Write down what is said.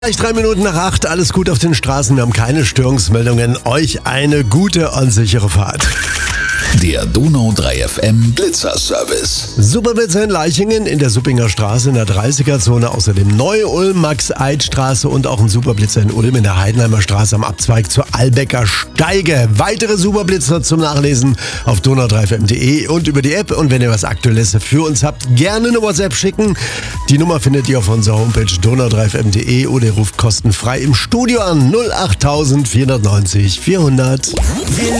Gleich 3 Minuten nach 8, alles gut auf den Straßen, wir haben keine Störungsmeldungen. Euch eine gute und sichere Fahrt. Der Donau 3 FM Blitzer-Service. Superblitzer in Leichingen in der Suppinger Straße in der 30er-Zone, außerdem Neu-Ulm, Max-Eid-Straße und auch ein Superblitzer in Ulm in der Heidenheimer Straße am Abzweig zur Albecker Steige. Weitere Superblitzer zum Nachlesen auf donau3fm.de und über die App. Und wenn ihr was Aktuelles für uns habt, gerne eine WhatsApp schicken. Die Nummer findet ihr auf unserer Homepage donau3fm.de oder ihr ruft kostenfrei im Studio an 08000 490 400.